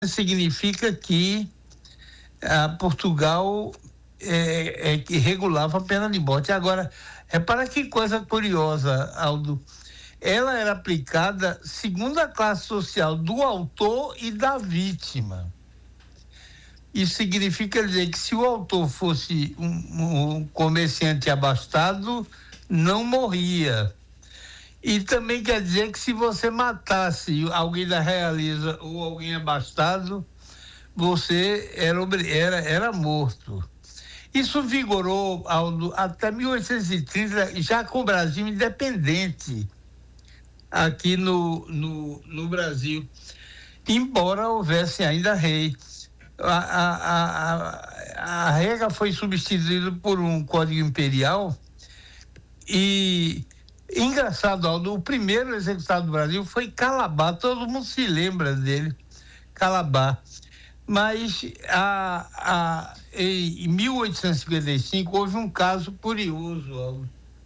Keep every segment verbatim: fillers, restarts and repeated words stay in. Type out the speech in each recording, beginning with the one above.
significa que a Portugal é, é que regulava a pena de morte. Agora, repara que coisa curiosa, Aldo. Ela era aplicada segundo a classe social do autor e da vítima. Isso significa dizer que se o autor fosse um, um comerciante abastado, não morria. E também quer dizer que se você matasse alguém da realeza ou alguém abastado, você era, era, era morto. Isso vigorou, Aldo, até mil oitocentos e trinta, já com o Brasil independente, aqui no, no, no Brasil, embora houvesse ainda rei. A, a, a, a regra foi substituída por um código imperial e, engraçado, Aldo, o primeiro executado do Brasil foi Calabar, todo mundo se lembra dele, Calabar. Mas a, a, em mil oitocentos e cinquenta e cinco houve um caso curioso, Aldo.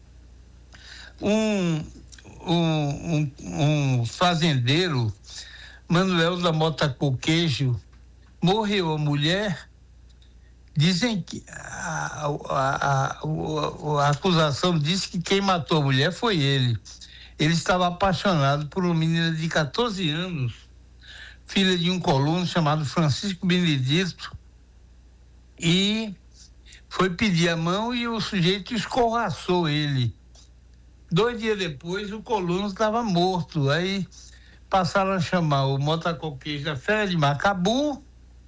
Um, um, um, um fazendeiro, Manuel da Mota Coquejo, morreu a mulher. Dizem que a, a, a, a acusação disse que quem matou a mulher foi ele. Ele estava apaixonado por uma menina de catorze anos, filha de um colono chamado Francisco Benedito, e foi pedir a mão e o sujeito escorraçou ele. Dois dias depois, o colono estava morto. Aí passaram a chamar o Mota Coquejo da Fera de Macabu.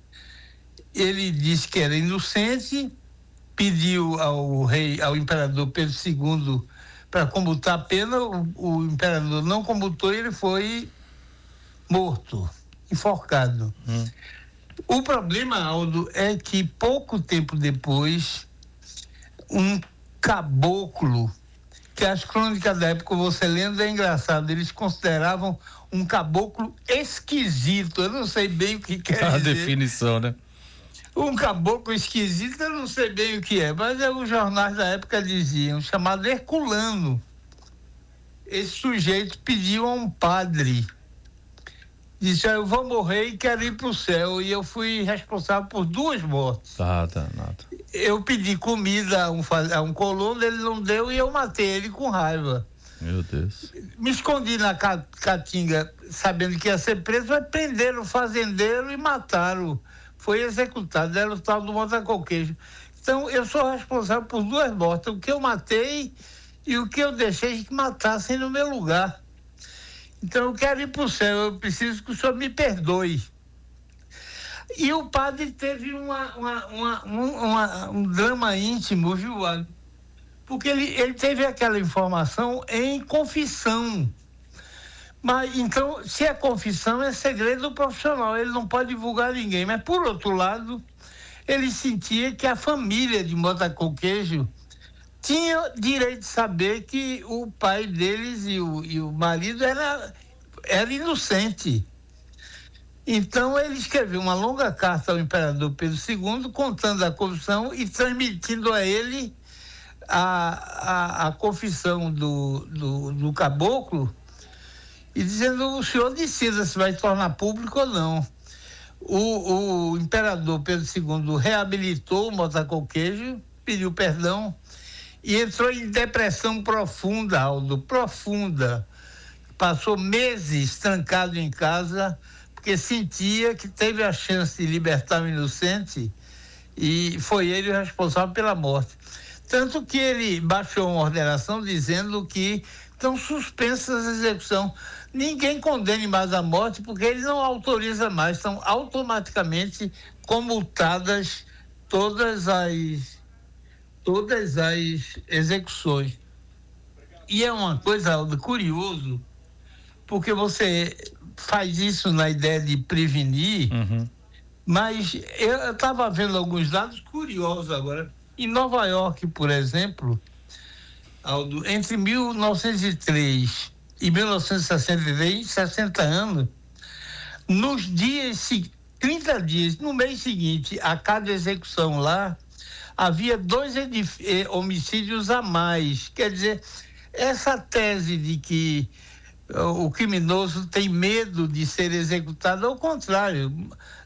Ele disse que era inocente, pediu ao rei, ao imperador Pedro segundo para comutar a pena. O, o imperador não comutou e ele foi morto, enforcado. Hum. O problema, Aldo, é que pouco tempo depois, um caboclo, que as crônicas da época, você lendo, é engraçado, eles consideravam um caboclo esquisito. Eu não sei bem o que quer a dizer. A definição, né? Um caboclo esquisito, eu não sei bem o que é, mas é, os jornais da época diziam, chamado Herculano. Esse sujeito pediu a um padre, disse, ah, eu vou morrer e quero ir para o céu, e eu fui responsável por duas mortes. Tá, tá, nada. Eu pedi comida a um, a um colono, ele não deu e eu matei ele com raiva. Meu Deus. Me escondi na caatinga, sabendo que ia ser preso, mas prenderam o fazendeiro e mataram. Foi executado, era o tal do Mota Coquejo. Então, eu sou responsável por duas mortes, o que eu matei e o que eu deixei que matassem no meu lugar. Então, eu quero ir para o céu, eu preciso que o senhor me perdoe. E o padre teve uma, uma, uma, uma, um drama íntimo, viu? Porque ele, ele teve aquela informação em confissão. Mas, então, se é confissão, é segredo profissional, ele não pode divulgar ninguém. Mas, por outro lado, ele sentia que a família de Mota Coquejo tinha direito de saber que o pai deles e o, e o marido era, era inocente. Então, ele escreveu uma longa carta ao imperador Pedro segundo, contando a confissão e transmitindo a ele a, a, a confissão do, do, do caboclo, e dizendo, o senhor decida se vai tornar público ou não. O, o imperador Pedro segundo reabilitou o Mota Coquejo, pediu perdão e entrou em depressão profunda, Aldo, profunda. Passou meses trancado em casa, porque sentia que teve a chance de libertar o inocente e foi ele o responsável pela morte. Tanto que ele baixou uma ordenação dizendo que estão suspensas as execuções. Ninguém condene mais a morte porque ele não autoriza mais, são automaticamente comutadas todas as todas as execuções. E é uma coisa, Aldo, curioso, porque você faz isso na ideia de prevenir, uhum. Mas eu estava vendo alguns dados curiosos agora. Em Nova York, por exemplo, Aldo, entre mil novecentos e três e mil novecentos e sessenta e três, sessenta anos, nos dias, trinta dias, no mês seguinte, a cada execução lá, havia dois edif- homicídios a mais. Quer dizer, essa tese de que o criminoso tem medo de ser executado, ao contrário,